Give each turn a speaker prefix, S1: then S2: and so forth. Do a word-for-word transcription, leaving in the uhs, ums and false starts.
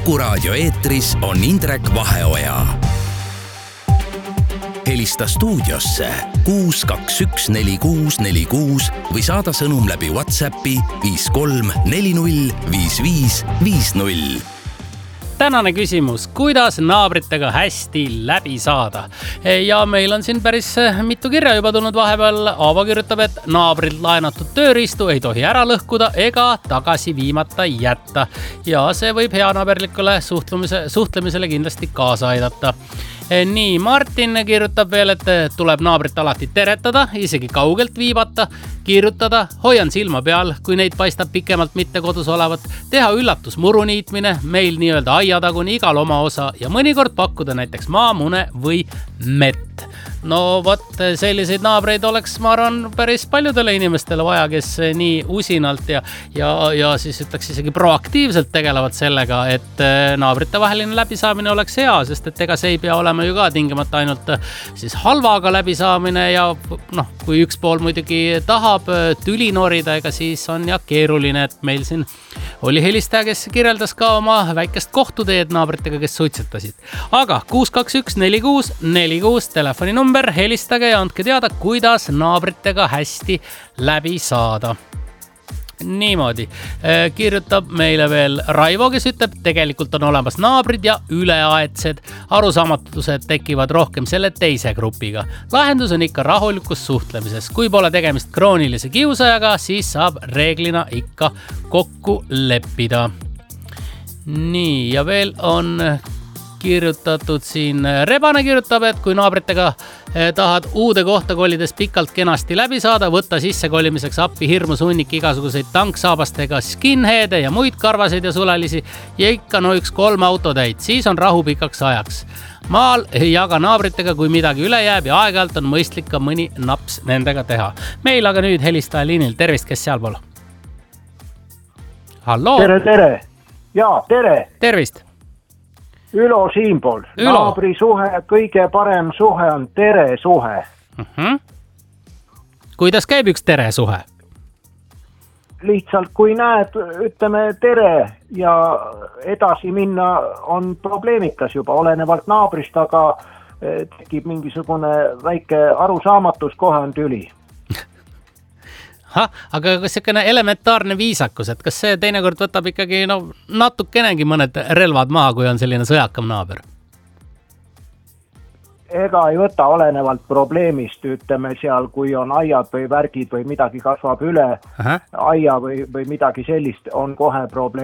S1: Kuku Raadio eetris on Indrek Vaheoja. Helista stuudiosse kuus kaks üks neli kuus neli kuus või saada sõnum läbi WhatsAppi viis kolm neli null viis viis viis null.
S2: Tänane küsimus, kuidas naabritega hästi läbi saada? Ja meil on siin päris mitu kirja juba tulnud vahepeal. Aavo kirjutab, et naabrid laenatud tööriistu ei tohi ära lõhkuda ega tagasi viimata jätta. Ja see võib heanaaberlikule suhtlemise, suhtlemisele kindlasti kaasa aidata. Nii, Martin kirjutab veel, et tuleb naabrit alati teretada, isegi kaugelt viibata, kirjutada, hoian silma peal, kui neid paistab pikemalt mitte kodus olevat, teha üllatus muruniitmine, meil nii-öelda aiataguni igal oma osa ja mõnikord pakkuda näiteks maamune või mett. No vot, selliseid naabreid oleks, ma arvan, päris paljudele inimestele vaja, kes nii usinalt ja, ja, ja siis ütleks isegi proaktiivselt tegelevad sellega, et naabrite vaheline läbisaamine oleks hea, sest et ega see ei pea olema ju ka tingimata ainult siis halvaga läbisaamine ja noh, kui üks pool muidugi tahab tüli norida, ega siis on ja keeruline, et meil siin oli helistaja, kes kirjeldas ka oma väikest kohtuteed naabritega, kes suitsetasid. Aga kuus kaks üks neli kuus neli kuus telefoni number, helistage ja andke teada, kuidas naabritega hästi läbi saada. Niimoodi. Kirjutab meile veel Raivo, kes ütleb, tegelikult on olemas naabrid ja üleaedsed. Arusaamatused tekivad rohkem selle teise grupiga. Lahendus on ikka rahulikus suhtlemises. Kui pole tegemist kroonilise kiusajaga, siis saab reeglina ikka kokku leppida. Nii, ja veel on kirjutatud siin, Rebane kirjutab, et kui naabritega tahad uude kohta kolides pikalt kenasti läbi saada, võtta sisse kolimiseks appi hirmus hunnik igasuguseid tanksaabastega skinheade ja muid karvaseid ja sulelisi ja ikka no üks kolm autotäit, siis on rahu pikaks ajaks. Maal ei jaga naabritega, kui midagi üle jääb ja aeg-ajalt on mõistlik ka mõni naps nendega teha. Meil aga nüüd helistaja liinil, tervist, kes seal pool? Halloo?
S3: Tere, tere! Jaa, tere!
S2: Tervist!
S3: Ülo siinpool. Naabri suhe, kõige parem suhe on tere suhe.
S2: Uh-huh. Kuidas käib üks tere suhe?
S3: Lihtsalt kui näed, ütleme tere ja edasi minna on probleemikas juba olenevalt naabrist, aga tekib mingisugune väike arusaamatus, kohe on tüli.
S2: Ha, aga kas selline elementaarne viisakus, et kas see teinekord võtab ikkagi no, natukenegi mõned relvad maha, kui on selline sõjakam naaber?
S3: Ega ei võta olenevalt probleemist, ütleme seal, kui on aiad või värgid või midagi kasvab üle, Aha. aia või, või midagi sellist, on kohe probleem.